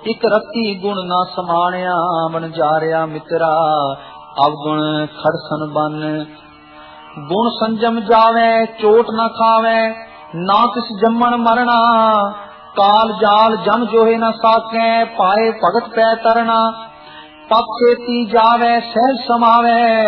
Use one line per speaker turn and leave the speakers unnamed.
ਇਕ ਰਤੀ ਗੁਣ ਨਾ ਸਮਾਣਿਆ, ਵਣਜਾਰਿਆ ਮਿੱਤਰਾ ਅਵਗੁਣ ਖੜਸਨ ਬਨ। ਗੁਣ ਸੰਜਮ ਜਾਵੇ ਚੋਟ ਨਾ ਖਾਵੇ, ਨਾ ਕਿਸ ਜੰਮਣ ਮਰਣਾ। ਕਾਲ ਜਾਲ ਜਮ ਜੋਹੇ ਨਾ ਸਾਕੈ, ਪਾਏ ਭਗਤ ਪੈ ਤਰਣਾ। ਪਤ ਛੇਤੀ ਜਾਵੇ ਸਹਿਜ ਸਮਾਵੇ,